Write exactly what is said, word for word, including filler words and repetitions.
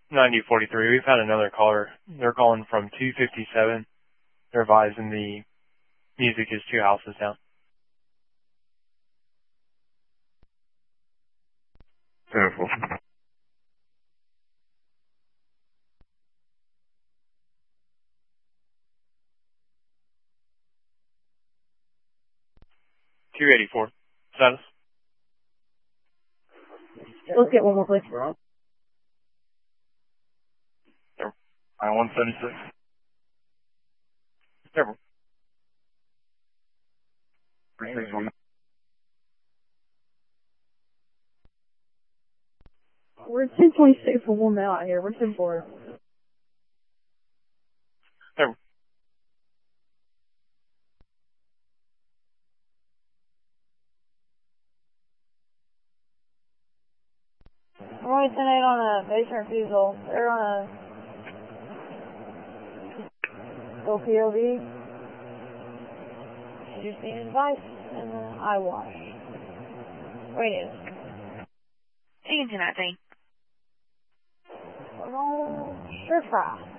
ninety forty-three. We've had another caller. They're calling from two fifty-seven. They're advising the music is two houses down. Careful. two eighty-four. Status? Let's get one more, please. I one seventy-six. Careful. We're at ten twenty-six for one mile out here. We're ten four. Careful. We're only ten eight on a base refusal. They're on a go P O V. Just need advice and an eye wash. Radio. Taking to that thing. Oh, sure fry.